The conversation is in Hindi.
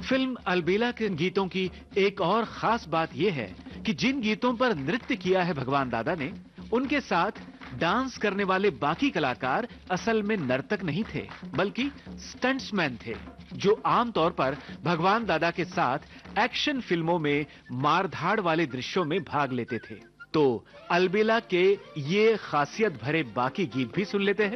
फिल्म अलबेला के गीतों की एक और खास बात यह है कि जिन गीतों पर नृत्य किया है भगवान दादा ने, उनके साथ डांस करने वाले बाकी कलाकार असल में नर्तक नहीं थे, बल्कि स्टंट्समैन थे, जो आमतौर पर भगवान दादा के साथ एक्शन फिल्मों में मारधाड़ वाले दृश्यों में भाग लेते थे। तो अलबेला के ये खासियत भरे बाकी गीत भी सुन लेते हैं।